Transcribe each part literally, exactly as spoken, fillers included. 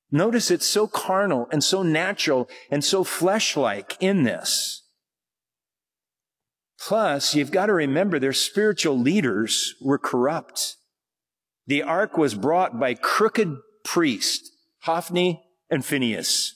Notice it's so carnal and so natural and so flesh-like in this. Plus, you've got to remember their spiritual leaders were corrupt. The ark was brought by crooked priests, Hophni and Phinehas.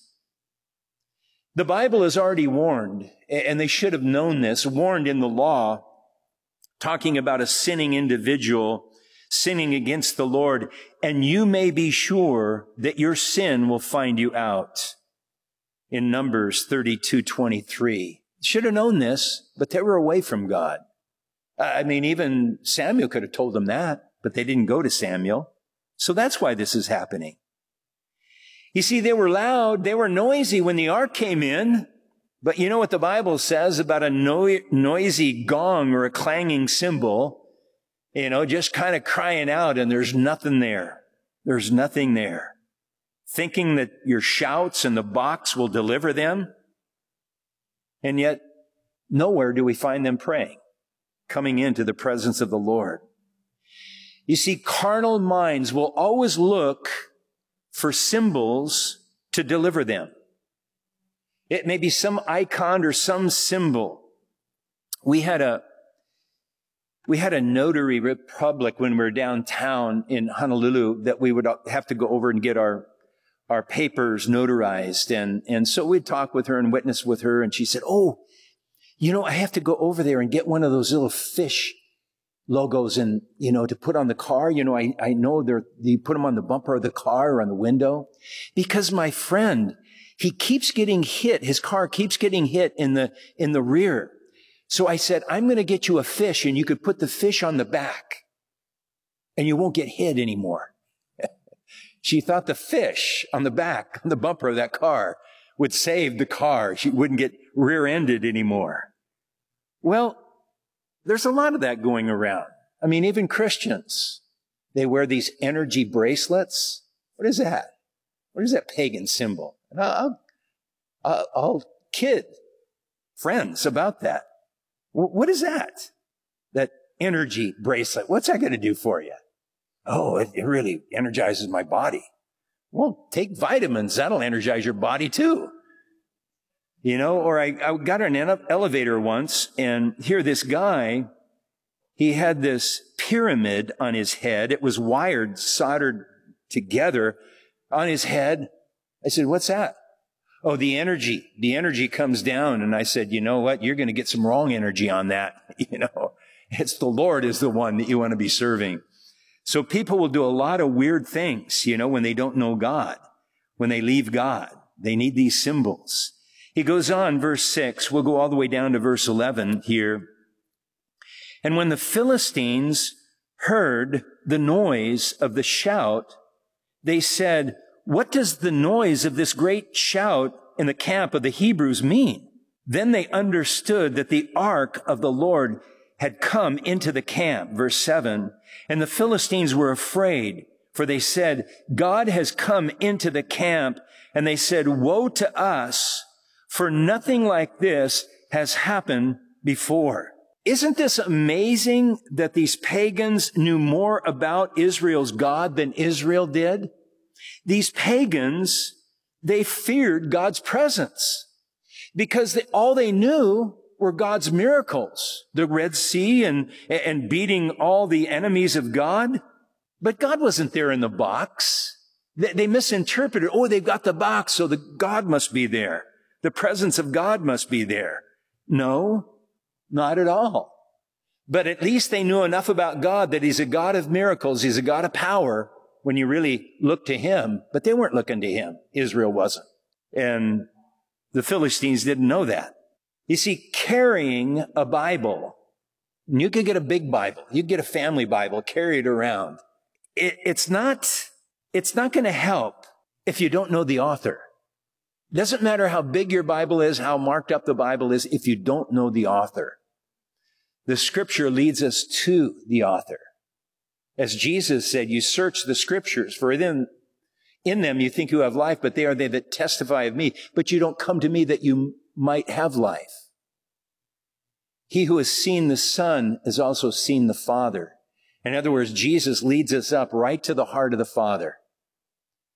The Bible has already warned, and they should have known this, warned in the law, talking about a sinning individual sinning against the Lord, and you may be sure that your sin will find you out. In Numbers thirty-two twenty-three. Should have known this, but they were away from God. I mean, even Samuel could have told them that, but they didn't go to Samuel. So that's why this is happening. You see, they were loud, they were noisy when the ark came in, but you know what the Bible says about a no- noisy gong or a clanging cymbal? You know, just kind of crying out and there's nothing there. There's nothing there. Thinking that your shouts and the box will deliver them. And yet, nowhere do we find them praying, coming into the presence of the Lord. You see, carnal minds will always look for symbols to deliver them. It may be some icon or some symbol. We had a We had a notary republic when we were downtown in Honolulu that we would have to go over and get our, our papers notarized. And, and so we'd talk with her and witness with her. And she said, oh, you know, I have to go over there and get one of those little fish logos and, you know, to put on the car. You know, I, I know they're, you put them on the bumper of the car or on the window because my friend, he keeps getting hit. His car keeps getting hit in the, in the rear. So I said, I'm going to get you a fish and you could put the fish on the back and you won't get hit anymore. She thought the fish on the back, on the bumper of that car would save the car. She wouldn't get rear-ended anymore. Well, there's a lot of that going around. I mean, even Christians, they wear these energy bracelets. What is that? What is that pagan symbol? And I'll, I'll, I'll kid friends about that. What is that? That energy bracelet. What's that going to do for you? Oh, it, it really energizes my body. Well, take vitamins. That'll energize your body too. You know, or I, I got in an elevator once and here this guy, he had this pyramid on his head. It was wired, soldered together on his head. I said, what's that? Oh, the energy, the energy comes down. And I said, you know what? You're going to get some wrong energy on that. You know, it's the Lord is the one that you want to be serving. So people will do a lot of weird things, you know, when they don't know God, when they leave God, they need these symbols. He goes on, verse six, we'll go all the way down to verse eleven here. And when the Philistines heard the noise of the shout, they said, what does the noise of this great shout in the camp of the Hebrews mean? Then they understood that the ark of the Lord had come into the camp. Verse seven, and the Philistines were afraid, for they said, God has come into the camp. And they said, woe to us, for nothing like this has happened before. Isn't this amazing that these pagans knew more about Israel's God than Israel did? These pagans, they feared God's presence because they, all they knew were God's miracles, the Red Sea and, and beating all the enemies of God. But God wasn't there in the box. They, they misinterpreted, oh, they've got the box, so the God must be there. The presence of God must be there. No, not at all. But at least they knew enough about God that He's a God of miracles. He's a God of power when you really look to Him. But they weren't looking to Him. Israel wasn't. And the Philistines didn't know that. You see, carrying a Bible, and you could get a big Bible, you could get a family Bible, carry it around. It, it's not, it's not going to help if you don't know the author. It doesn't matter how big your Bible is, how marked up the Bible is, if you don't know the author. The Scripture leads us to the author. As Jesus said, you search the Scriptures, for in, in them you think you have life, but they are they that testify of me. But you don't come to me that you might have life. He who has seen the Son has also seen the Father. In other words, Jesus leads us up right to the heart of the Father.